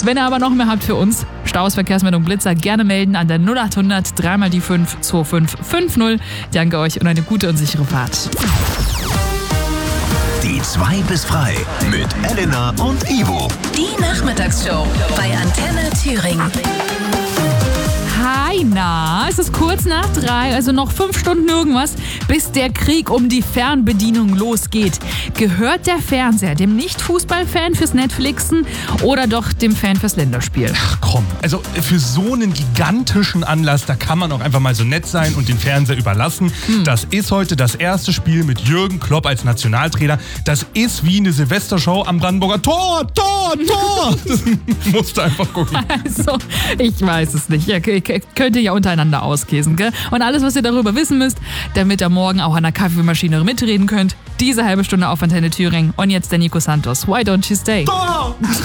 Platz. Wenn ihr aber noch mehr habt für uns, Staus, Verkehrsmeldung, Blitzer, gerne melden an der 0800 3 mal die 5 2550. Danke euch und eine gute und sichere Fahrt. Die 2 bis frei mit Elena und Ivo. Die Nachmittagsshow bei Antenne Thüringen. Hi, na, es ist kurz nach 3, also noch 5 Stunden irgendwas, bis der Krieg um die Fernbedienung losgeht. Gehört der Fernseher dem Nicht-Fußball-Fan fürs Netflixen oder doch dem Fan fürs Länderspiel? Ach komm, also für so einen gigantischen Anlass, da kann man auch einfach mal so nett sein und den Fernseher überlassen. Das ist heute das erste Spiel mit Jürgen Klopp als Nationaltrainer. Das ist wie eine Silvestershow am Brandenburger Tor. Das musst du einfach gucken. Also, ich weiß es nicht. Ihr könnt ihr ja untereinander auskäsen, gell? Und alles, was ihr darüber wissen müsst, damit ihr morgen auch an der Kaffeemaschine mitreden könnt, diese halbe Stunde auf Antenne Thüringen. Und jetzt der Nico Santos. Why don't you stay? Tor!